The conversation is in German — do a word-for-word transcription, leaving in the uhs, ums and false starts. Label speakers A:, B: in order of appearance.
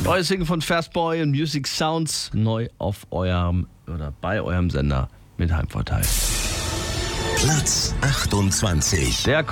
A: Neues Single von Fastboy und Music Sounds neu auf eurem oder bei eurem Sender mit Heimvorteil.
B: Platz achtundzwanzig.
A: Der